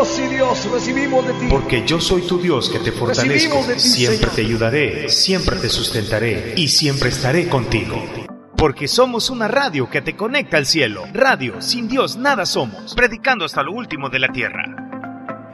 sí, Dios, recibimos de ti. Porque yo soy tu Dios que te fortalezco. Recibimos de ti, Siempre Señor. te ayudaré, siempre te sustentaré y siempre estaré contigo. Porque somos una radio que te conecta al cielo. Radio, sin Dios nada somos. Predicando hasta lo último de la tierra.